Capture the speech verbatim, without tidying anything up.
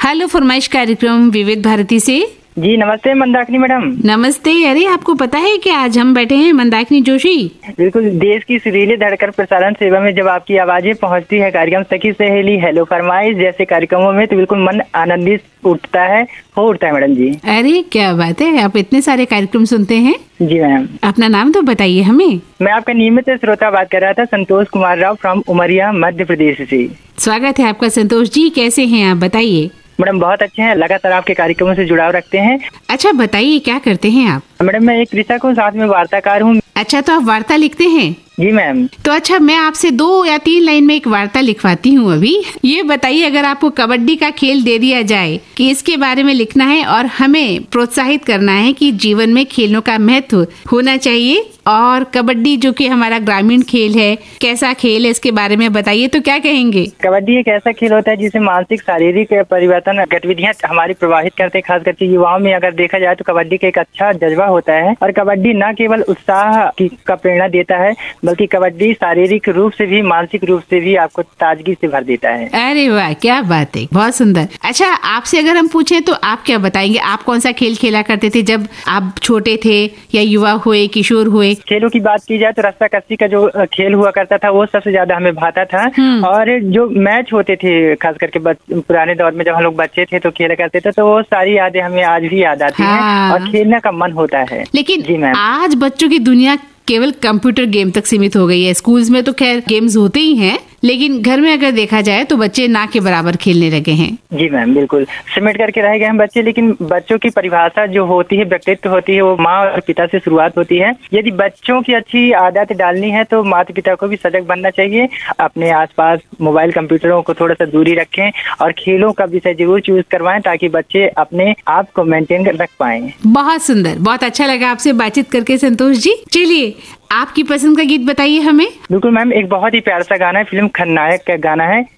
Hello फरमाइश कार्यक्रम विविध भारती से। जी नमस्ते मंदाकिनी मैडम। नमस्ते। अरे आपको पता है कि आज हम बैठे हैं मंदाकिनी जोशी। बिल्कुल, देश की सुरीली धड़कन प्रसारण सेवा में जब आपकी आवाजें पहुंचती है कार्यक्रम सखी सहेली, हेलो फरमाइश जैसे कार्यक्रमों में, तो बिल्कुल मन आनंदित उठता है हो उठता है मैडम जी। अरे क्या बात है, आप इतने सारे कार्यक्रम सुनते हैं। जी मैम। अपना नाम तो बताइए हमें। मैं आपका नियमित श्रोता बात कर रहा था, संतोष कुमार राव फ्रॉम उमरिया मध्य प्रदेश से। स्वागत है आपका संतोष जी, कैसे हैं आप बताइए। मैडम बहुत अच्छे हैं, लगातार आपके कार्यक्रमों से जुड़ाव रखते हैं। अच्छा बताइए क्या करते हैं आप। मैडम मैं एक कृषक हूँ, साथ में वार्ताकार हूँ। अच्छा तो आप वार्ता लिखते हैं। जी मैम। तो अच्छा मैं आपसे दो या तीन लाइन में एक वार्ता लिखवाती हूँ अभी। ये बताइए अगर आपको कबड्डी का खेल दे दिया जाए कि इसके बारे में लिखना है और हमें प्रोत्साहित करना है कि जीवन में खेलों का महत्व होना चाहिए, और कबड्डी जो कि हमारा ग्रामीण खेल है, कैसा खेल है इसके बारे में बताइए, तो क्या कहेंगे। कबड्डी एक ऐसा खेल होता है जिसे मानसिक शारीरिक परिवर्तन गतिविधियां हमारी प्रभावित करते हैं। खास करके युवाओं में अगर देखा जाए तो कबड्डी का एक अच्छा जज्बा होता है, और कबड्डी न केवल उत्साह की का प्रेरणा देता है बल्कि कबड्डी शारीरिक रूप से भी मानसिक रूप से भी आपको ताजगी से भर देता है। अरे वाह क्या बात है, बहुत सुंदर। अच्छा आपसे अगर हम पूछें तो आप क्या बताएंगे, आप कौन सा खेल खेला करते थे जब आप छोटे थे या युवा हुए, किशोर हुए। खेलों की बात की जाए तो रस्सा कस्सी का जो खेल हुआ करता था वो सबसे ज्यादा हमें भाता था, और जो मैच होते थे खास करके पुराने दौर में जब हम लोग बच्चे थे तो खेला करते थे, तो वो सारी यादें हमें आज भी याद आती हाँ। हैं और खेलने का मन होता है। लेकिन जी मैम, आज बच्चों की दुनिया केवल कंप्यूटर गेम तक सीमित हो गई है। स्कूल्स में तो खैर गेम्स होते ही हैं, लेकिन घर में अगर देखा जाए तो बच्चे ना के बराबर खेलने लगे हैं। जी मैम बिल्कुल सिमट करके रह गए हैं बच्चे। लेकिन बच्चों की परिभाषा जो होती है, व्यक्तित्व होती है, वो माँ और पिता से शुरुआत होती है। यदि बच्चों की अच्छी आदत डालनी है तो माता पिता को भी सजग बनना चाहिए, अपने आसपास मोबाइल कंप्यूटरों को थोड़ा सा दूरी रखें और खेलों का विषय जरूर चूज करवाएं ताकि बच्चे अपने आप को मेंटेन रख पाएं। बहुत सुंदर, बहुत अच्छा लगा आपसे बातचीत करके संतोष जी। चलिए आपकी पसंद का गीत बताइए हमें। बिल्कुल मैम, एक बहुत ही प्यारा सा गाना है, फिल्म खलनायक का गाना है,